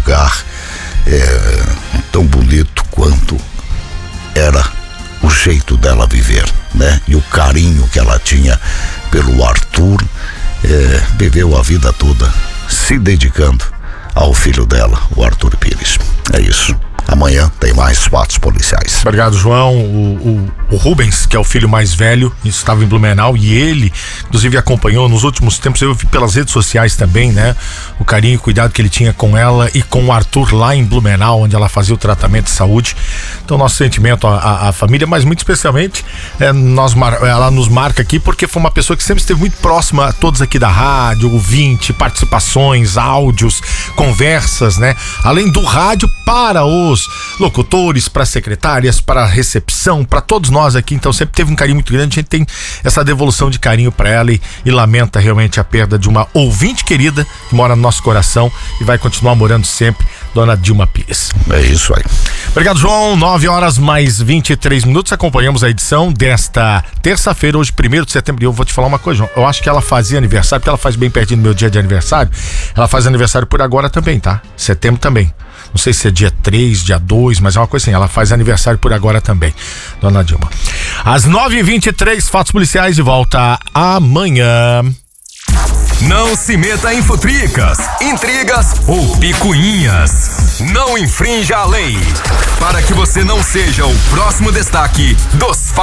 lugar tão bonito quanto era o jeito dela viver, né? E o carinho que ela tinha pelo Arthur, viveu a vida toda se dedicando ao filho dela, o Arthur Pires. É isso. Amanhã tem mais fatos policiais. Obrigado, João. O Rubens, que é o filho mais velho, estava em Blumenau e ele, inclusive, acompanhou nos últimos tempos. Eu vi pelas redes sociais também, né? O carinho e cuidado que ele tinha com ela e com o Arthur lá em Blumenau, onde ela fazia o tratamento de saúde. Então, nosso sentimento à família, mas muito especialmente, ela nos marca aqui porque foi uma pessoa que sempre esteve muito próxima a todos aqui da rádio, ouvinte, participações, áudios, conversas, né? Além do rádio, para os locutores, para secretárias, para a recepção, para todos nós aqui. Então sempre teve um carinho muito grande. A gente tem essa devolução de carinho para ela e lamenta realmente a perda de uma ouvinte querida que mora no nosso coração e vai continuar morando sempre, dona Dilma Pires. É isso aí. Obrigado, João. 9h mais 23. Acompanhamos a edição desta terça-feira, hoje 1º de setembro. E eu vou te falar uma coisa, João. Eu acho que ela fazia aniversário, porque ela faz bem pertinho do meu dia de aniversário. Ela faz aniversário por agora também, tá? Setembro também. Não sei se é dia 3, dia 2, mas é uma coisa assim, ela faz aniversário por agora também, dona Dilma. Às 9h23, fatos policiais de volta amanhã. Não se meta em futricas, intrigas ou picuinhas. Não infrinja a lei, para que você não seja o próximo destaque dos fatos.